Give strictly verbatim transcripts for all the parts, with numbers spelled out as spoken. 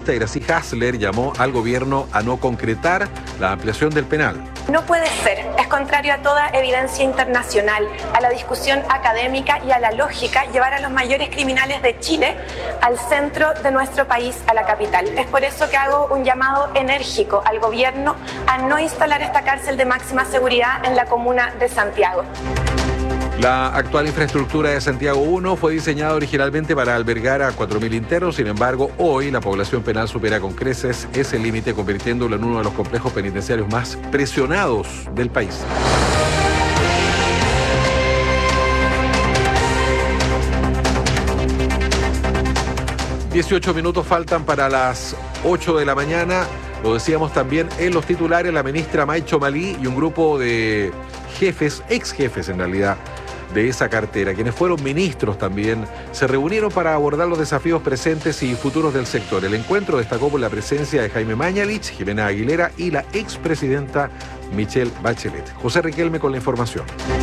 economista Iracy Hassler llamó al gobierno a no concretar la ampliación del penal. No puede ser, es contrario a toda evidencia internacional, a la discusión académica y a la lógica llevar a los mayores criminales de Chile al centro de nuestro país, a la capital. Es por eso que hago un llamado enérgico al gobierno a no instalar esta cárcel de máxima seguridad en la comuna de Santiago. La actual infraestructura de Santiago uno fue diseñada originalmente para albergar a cuatro mil internos, sin embargo, hoy la población penal supera con creces ese límite, convirtiéndolo en uno de los complejos penitenciarios más presionados del país. dieciocho minutos faltan para las ocho de la mañana. Lo decíamos también en los titulares, la ministra May Chomalí y un grupo de jefes, ex jefes en realidad, de esa cartera, quienes fueron ministros también, se reunieron para abordar los desafíos presentes y futuros del sector. El encuentro destacó por la presencia de Jaime Mañalich, Jimena Aguilera y la expresidenta Michelle Bachelet. José Riquelme con la información.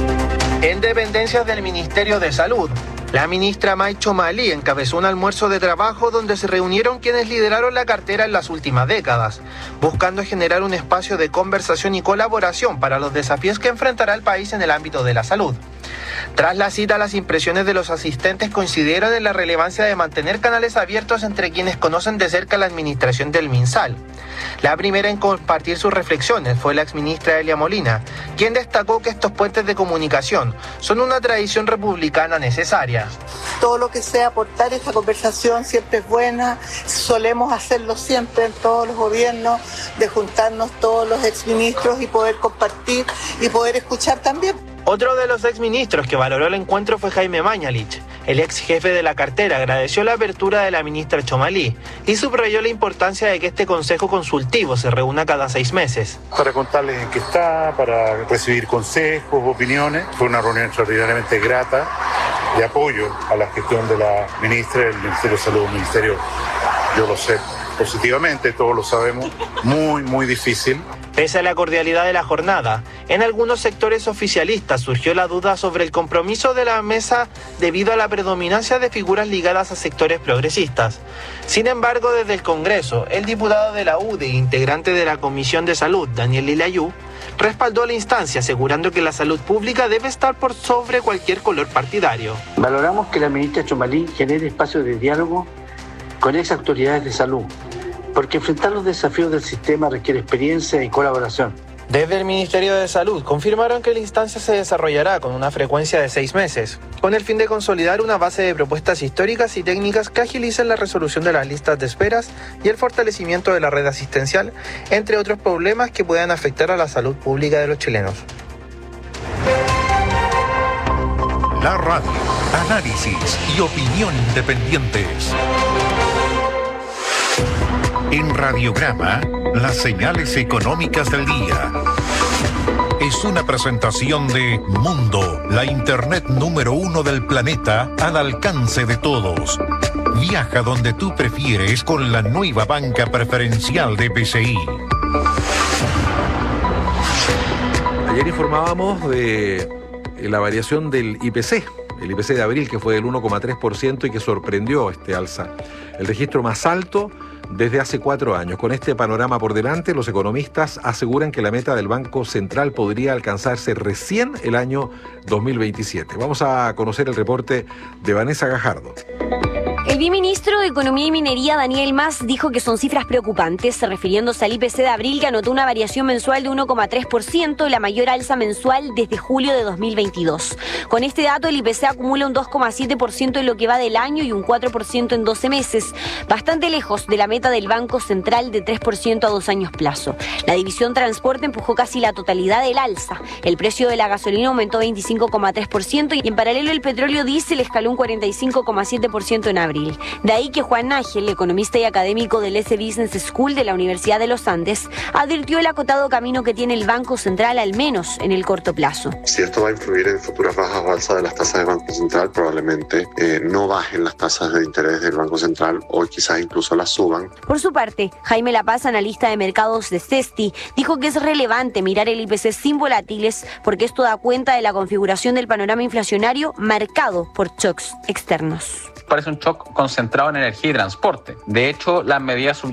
En dependencias del Ministerio de Salud, la ministra May Chomalí encabezó un almuerzo de trabajo donde se reunieron quienes lideraron la cartera en las últimas décadas, buscando generar un espacio de conversación y colaboración para los desafíos que enfrentará el país en el ámbito de la salud. Tras la cita, las impresiones de los asistentes coincidieron en la relevancia de mantener canales abiertos entre quienes conocen de cerca la administración del MinSal. La primera en compartir sus reflexiones fue la exministra Elia Molina, quien destacó que estos puentes de comunicación son una tradición republicana necesaria. Todo lo que sea aportar esta conversación siempre es buena, solemos hacerlo siempre en todos los gobiernos, de juntarnos todos los exministros y poder compartir y poder escuchar también. Otro de los exministros que valoró el encuentro fue Jaime Mañalich. El ex jefe de la cartera agradeció la apertura de la ministra Chomalí y subrayó la importancia de que este consejo consultivo se reúna cada seis meses. Para contarles en qué está, para recibir consejos, opiniones. Fue una reunión extraordinariamente grata de apoyo a la gestión de la ministra del Ministerio de Salud, un ministerio, yo lo sé positivamente, todos lo sabemos, muy, muy difícil. Pese a la cordialidad de la jornada, en algunos sectores oficialistas surgió la duda sobre el compromiso de la mesa debido a la predominancia de figuras ligadas a sectores progresistas. Sin embargo, desde el Congreso, el diputado de la U D E, integrante de la Comisión de Salud, Daniel Lilayú, respaldó la instancia, asegurando que la salud pública debe estar por sobre cualquier color partidario. Valoramos que la ministra Chomalí genere espacios de diálogo con ex autoridades de salud, porque enfrentar los desafíos del sistema requiere experiencia y colaboración. Desde el Ministerio de Salud confirmaron que la instancia se desarrollará con una frecuencia de seis meses, con el fin de consolidar una base de propuestas históricas y técnicas que agilicen la resolución de las listas de esperas y el fortalecimiento de la red asistencial, entre otros problemas que puedan afectar a la salud pública de los chilenos. La radio, análisis y opinión independientes. En Radiograma, las señales económicas del día. Es una presentación de Mundo, la internet número uno del planeta al alcance de todos. Viaja donde tú prefieres con la nueva banca preferencial de B C I. Ayer informábamos de la variación del I P C, el I P C de abril, que fue del uno coma tres por ciento y que sorprendió este alza. El registro más alto desde hace cuatro años. Con este panorama por delante, los economistas aseguran que la meta del Banco Central podría alcanzarse recién el año dos mil veintisiete. Vamos a conocer el reporte de Vanessa Gajardo. El viceministro de Economía y Minería, Daniel Mas, dijo que son cifras preocupantes, refiriéndose al I P C de abril, que anotó una variación mensual de uno coma tres por ciento, la mayor alza mensual desde julio de dos mil veintidós. Con este dato, el I P C acumula un dos coma siete por ciento en lo que va del año y un cuatro por ciento en doce meses, bastante lejos de la meta del Banco Central de tres por ciento a dos años plazo. La división transporte empujó casi la totalidad del alza. El precio de la gasolina aumentó veinticinco coma tres por ciento y en paralelo el petróleo diésel escaló un cuarenta y cinco coma siete por ciento en abril. De ahí que Juan Nájel, economista y académico del S Business School de la Universidad de los Andes, advirtió el acotado camino que tiene el Banco Central, al menos en el corto plazo. Si esto va a influir en futuras bajas o alzas de las tasas del Banco Central, probablemente eh, no bajen las tasas de interés del Banco Central o quizás incluso las suban. Por su parte, Jaime La Paz, analista de mercados de CESTI, dijo que es relevante mirar el I P C sin volátiles porque esto da cuenta de la configuración del panorama inflacionario marcado por shocks externos. Parece un shock concentrado en energía y transporte. De hecho, las medidas